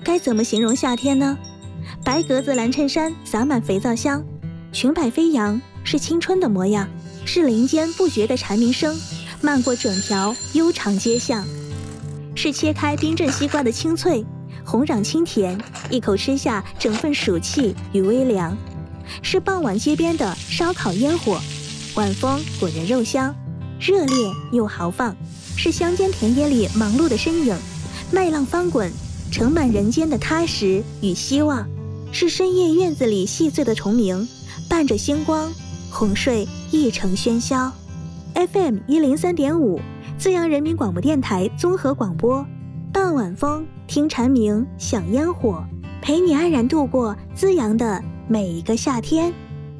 该怎么形容夏天呢？白格子蓝衬衫洒满肥皂香，裙摆飞扬，是青春的模样，是林间不绝的蝉鸣声，漫过整条悠长街巷，是切开冰镇西瓜的清脆，红壤清甜，一口吃下整份暑气与微凉，是傍晚街边的烧烤烟火，晚风裹着肉香，热烈又豪放，是乡间田野里忙碌的身影，麦浪翻滚，盛满人间的踏实与希望，是深夜院子里细碎的虫鸣，伴着星光，哄睡一城喧嚣。FM 103.5，资阳人民广播电台综合广播，傍晚风，听蝉鸣，享烟火，陪你安然度过资阳的每一个夏天。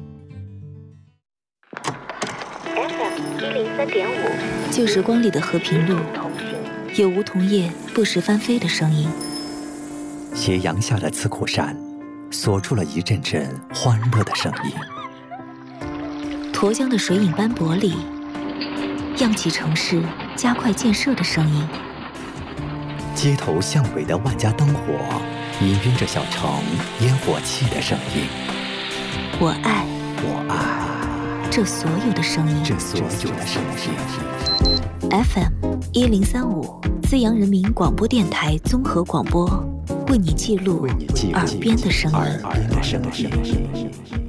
FM 103.5， 旧时光里的和平路，有梧桐叶不时翻飞的声音。 斜阳下的刺骨山，锁住了一阵阵欢乐的声音。 沱江的水影斑驳里，漾起城市加快建设的声音。 街头巷尾的万家灯火，氤氲着小城烟火气的声音。 我爱这所有的声音。FM 103.5，资阳人民广播电台综合广播，为你记录耳边的声音。